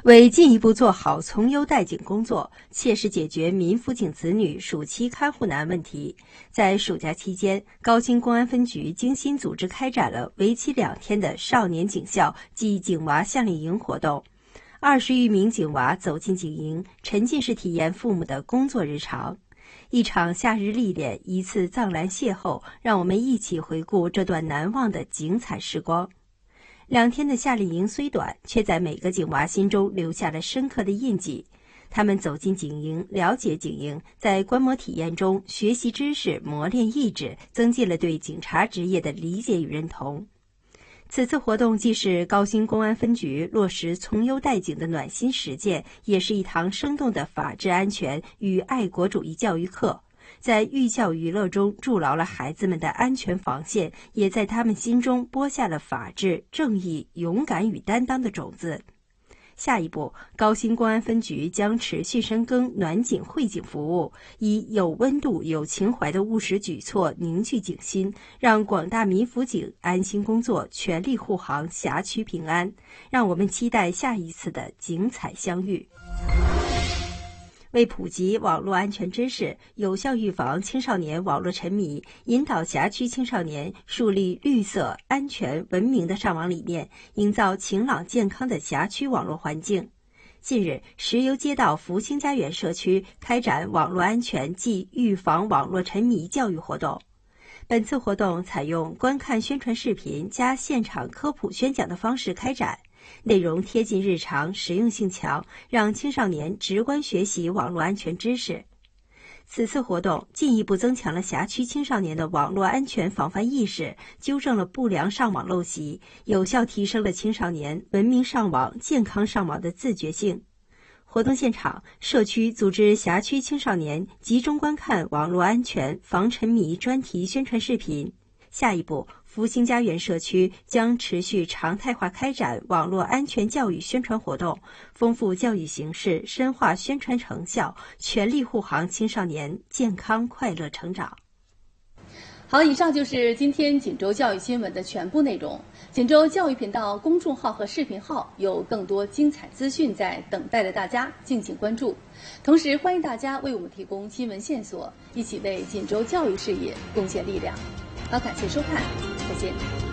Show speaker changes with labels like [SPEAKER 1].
[SPEAKER 1] 为进一步做好从优待警工作，切实解决民辅警子女暑期看护难问题，在暑假期间，高新公安分局精心组织开展了为期2天的少年警校暨警娃夏令营活动。20余名警娃走进警营，沉浸式体验父母的工作日常。一场夏日历练，一次藏蓝邂逅，让我们一起回顾这段难忘的精彩时光。2天的夏令营虽短，却在每个警娃心中留下了深刻的印记。他们走进警营，了解警营，在观摩体验中学习知识，磨练意志，增进了对警察职业的理解与认同。此次活动既是高新公安分局落实从优待警的暖心实践，也是一堂生动的法治安全与爱国主义教育课。在寓教于乐中筑牢了孩子们的安全防线，也在他们心中播下了法治、正义、勇敢与担当的种子。下一步，高新公安分局将持续深耕暖警惠警服务，以有温度、有情怀的务实举措凝聚警心，让广大民辅警安心工作，全力护航辖区平安。让我们期待下一次的精彩相遇。为普及网络安全知识，有效预防青少年网络沉迷，引导辖区青少年树立绿色、安全、文明的上网理念，营造晴朗健康的辖区网络环境。近日，石油街道福星家园社区开展网络安全暨预防网络沉迷教育活动。本次活动采用观看宣传视频加现场科普宣讲的方式开展，内容贴近日常，实用性强，让青少年直观学习网络安全知识。此次活动进一步增强了辖区青少年的网络安全防范意识，纠正了不良上网陋习，有效提升了青少年文明上网、健康上网的自觉性。活动现场，社区组织辖区青少年集中观看网络安全防沉迷专题宣传视频。下一步，福星家园社区将持续常态化开展网络安全教育宣传活动，丰富教育形式，深化宣传成效，全力护航青少年健康快乐成长。
[SPEAKER 2] 好，以上就是今天锦州教育新闻的全部内容。锦州教育频道公众号和视频号有更多精彩资讯在等待着大家，敬请关注。同时，欢迎大家为我们提供新闻线索，一起为锦州教育事业贡献力量。好，感谢收看，再见。